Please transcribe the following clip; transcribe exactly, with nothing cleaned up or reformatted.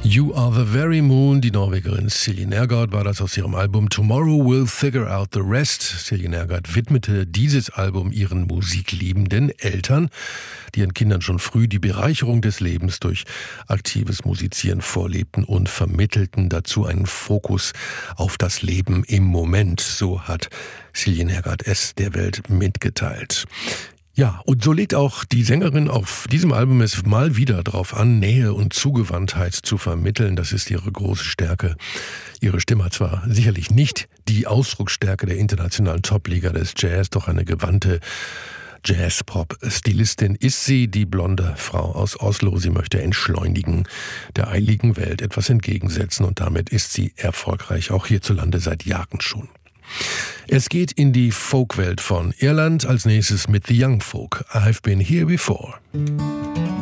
You Are the Very Moon, die Norwegerin Silje Nergård war das aus ihrem Album Tomorrow We'll Figure Out the Rest. Silje Nergård widmete dieses Album ihren musikliebenden Eltern, die ihren Kindern schon früh die Bereicherung des Lebens durch aktives Musizieren vorlebten und vermittelten dazu einen Fokus auf das Leben im Moment. So hat Silje Nergård es der Welt mitgeteilt. Ja, und so legt auch die Sängerin auf diesem Album es mal wieder darauf an, Nähe und Zugewandtheit zu vermitteln. Das ist ihre große Stärke. Ihre Stimme hat zwar sicherlich nicht die Ausdrucksstärke der internationalen Topliga des Jazz, doch eine gewandte Jazz-Pop-Stilistin ist sie, die blonde Frau aus Oslo. Sie möchte entschleunigen, der eiligen Welt etwas entgegensetzen und damit ist sie erfolgreich, auch hierzulande seit Jahren schon. Es geht in die Folkwelt von Irland, als nächstes mit The Young Folk. I've Been Here Before.